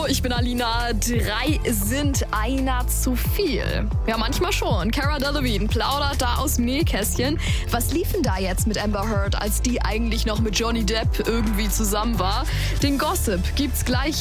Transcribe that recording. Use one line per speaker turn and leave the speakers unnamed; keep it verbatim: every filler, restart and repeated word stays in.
Hallo, ich bin Alina. Drei sind einer zu viel. Ja, manchmal schon. Cara Delevingne plaudert da aus dem Nähkästchen. Was lief denn da jetzt mit Amber Heard, als die eigentlich noch mit Johnny Depp irgendwie zusammen war? Den Gossip gibt's gleich